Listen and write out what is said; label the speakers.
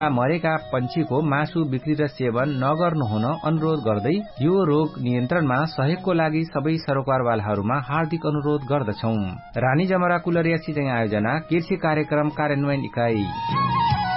Speaker 1: मरेका पन्छीको मासु बिक्री र सेवन नगर्नु हुन अनुरोध गर्दै यो रोग नियन्त्रणमा सहयोगको लागि सबै सरोकारवालाहरूमा हार्दिक अनुरोध गर्दछौं। रानी जमरा कुलरिया सिंचाई आयोजना कृषि कार्यक्रम कार्यान्वयन इकाई।